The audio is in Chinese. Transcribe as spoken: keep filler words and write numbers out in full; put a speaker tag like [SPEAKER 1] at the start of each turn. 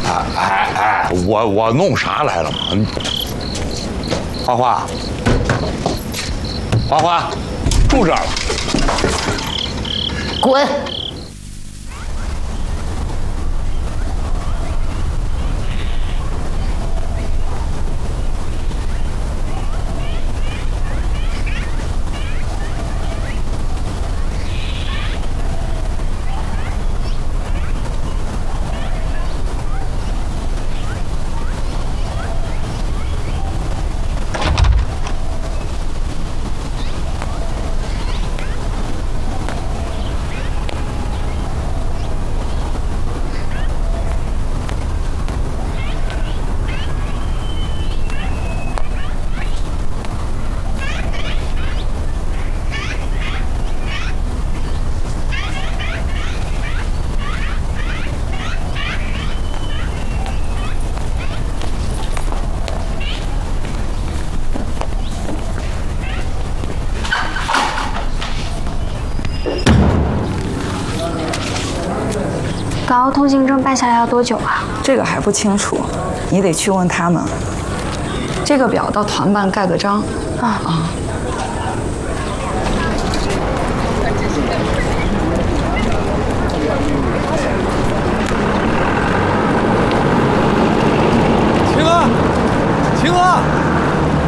[SPEAKER 1] 哎哎哎，我我弄啥来了嘛？花花，花花，住这儿了，
[SPEAKER 2] 滚！
[SPEAKER 3] 港澳通行证办下来要多久啊？
[SPEAKER 4] 这个还不清楚，你得去问他们。这个表到团办盖个章啊啊。